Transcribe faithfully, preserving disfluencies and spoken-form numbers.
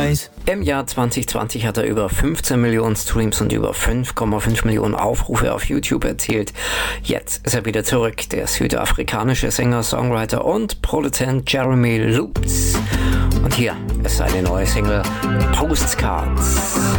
days. Im Jahr zwanzig zwanzig hat er über fünfzehn Millionen Streams und über fünf Komma fünf Millionen Aufrufe auf YouTube erzielt. Jetzt ist er wieder zurück, der südafrikanische Sänger, Songwriter und Produzent Jeremy Loops. Und hier ist seine neue Single Postcards.